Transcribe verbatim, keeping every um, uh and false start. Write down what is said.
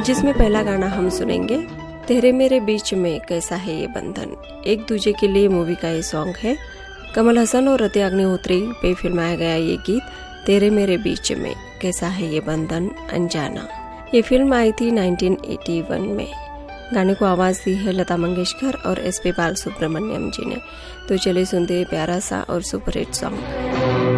जिसमें पहला गाना हम सुनेंगे तेरे मेरे बीच में कैसा है ये बंधन। एक दूजे के लिए मूवी का ये सॉन्ग है। कमल हसन और रति अग्निहोत्री पे फिल्माया गया ये गीत तेरे मेरे बीच में कैसा है ये बंधन अनजाना। ये फिल्म आई थी उन्नीस सौ इक्यासी में। गाने को आवाज दी है लता मंगेशकर और एस पी बालसुब्रमण्यम जी ने। तो चलिए सुनते हैं प्यारा सा और सुपरहिट सॉन्ग।